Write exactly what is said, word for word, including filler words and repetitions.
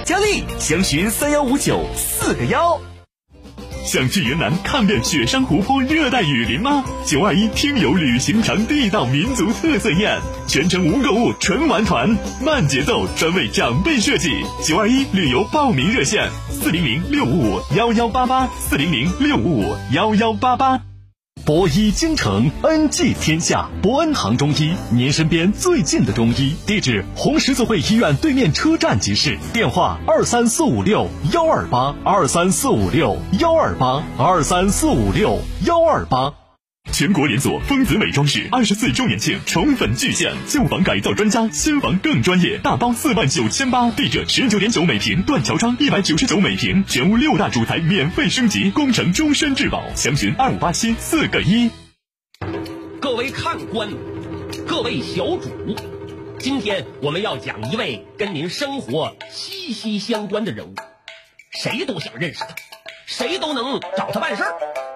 佳丽，详询三幺五九四个幺。想去云南看遍雪山湖泊、热带雨林吗？九二一听友旅行团地道民族特色宴，全程无购物纯玩团，慢节奏，专为长辈设计。九二一旅游报名热线：四零零六五五幺幺八八，四零零六五五幺幺八八。博医京城，恩济天下。博恩堂中医，您身边最近的中医。地址：红十字会医院对面车站即市。电话：二三四五六幺二八，二三四五六幺二八，二三四五六幺二八。全国连锁丰子美装饰二十四周年庆宠粉巨献，旧房改造专家，新房更专业，大包四万九千八，地者十九点九每平，断桥窗一百九十九每平，全屋六大主材免费升级，工程终身质保，详询二五八七四个一。 各位看官，各位小主，今天我们要讲一位跟您生活息息相关的人物，谁都想认识他，谁都能找他办事儿。